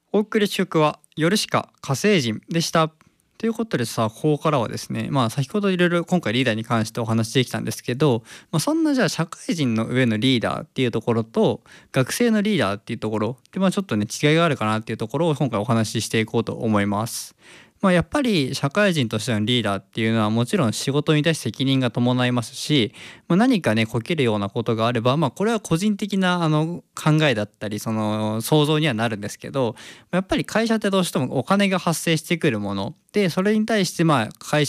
お送り曲はヨルシカ火星人でした。ということでさ、ここからはですね、先ほどいろいろ今回リーダーに関してお話できたんですけど、そんなじゃあ社会人の上のリーダーっていうところと学生のリーダーっていうところで、ちょっとね違いがあるかなっていうところを今回お話ししていこうと思います。やっぱり社会人としてのリーダーっていうのはもちろん仕事に対して責任が伴いますし、何かねこけるようなことがあれば、これは個人的な考えだったりその想像にはなるんですけど、やっぱり会社ってどうしてもお金が発生してくるもので、それに対して会社